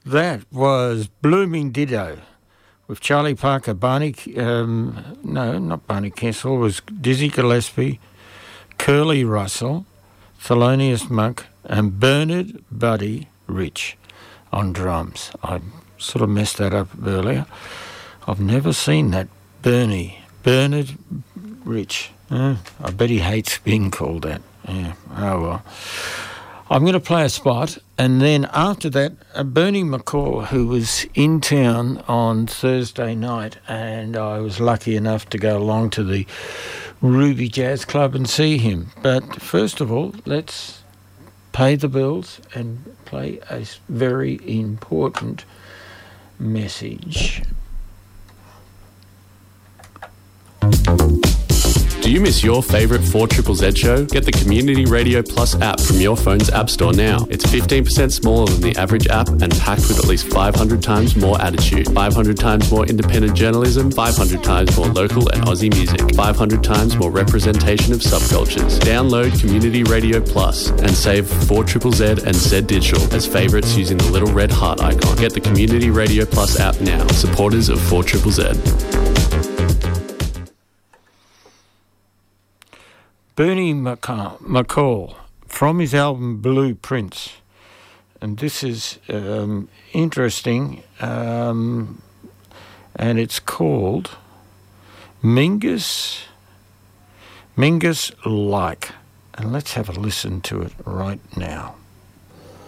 That was Blooming Ditto with Charlie Parker, not Barney Kessel, it was Dizzy Gillespie, Curly Russell, Thelonious Monk, and Bernard Buddy Rich on drums. I sort of messed that up earlier. I've never seen that. Bernard Rich. I bet he hates being called that. Yeah, oh well. I'm going to play a spot, and then after that, Bernie McCall, who was in town on Thursday night, and I was lucky enough to go along to the Ruby Jazz Club and see him. But first of all, let's pay the bills and play a very important message. Do you miss your favourite 4ZZZ show? Get the Community Radio Plus app from your phone's app store now. It's 15% smaller than the average app and packed with at least 500 times more attitude, 500 times more independent journalism, 500 times more local and Aussie music, 500 times more representation of subcultures. Download Community Radio Plus and save 4ZZZ and Z Digital as favourites using the little red heart icon. Get the Community Radio Plus app now. Supporters of 4ZZZ. Bernie McCall from his album Blueprints, and this is interesting, and it's called Mingus Like, and let's have a listen to it right now.